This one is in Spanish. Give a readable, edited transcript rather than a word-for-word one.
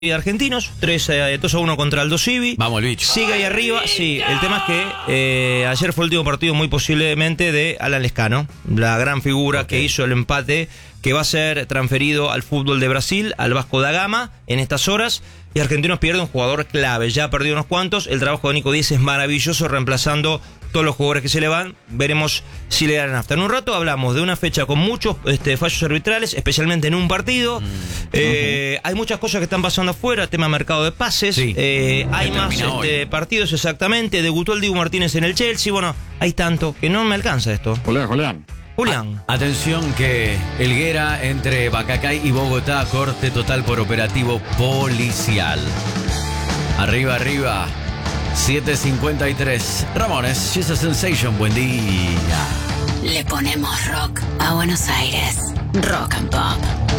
Argentinos, 2-1 contra Aldo Civi. Vamos, el bicho. Sigue ahí arriba. Sí, el tema es que ayer fue el último partido muy posiblemente de Alan Lescano, la gran figura que hizo el empate, que va a ser transferido al fútbol de Brasil, al Vasco da Gama, en estas horas. Y Argentinos pierde un jugador clave, ya ha perdido unos cuantos. El trabajo de Nico Díez es maravilloso, reemplazando todos los jugadores que se le van. Veremos si le dan nafta. En un rato hablamos de una fecha con muchos fallos arbitrales, especialmente en un partido. Hay muchas cosas que están pasando afuera, tema mercado de pases. Sí. Hay más partidos, exactamente. Debutó el Dibu Martínez en el Chelsea. Bueno, hay tanto que no me alcanza esto. Julián. Atención que Helguera entre Bacacay y Bogotá, corte total por operativo policial. Arriba, 7:53. Ramones, She's a Sensation, buen día. Le ponemos rock a Buenos Aires. Rock and Pop.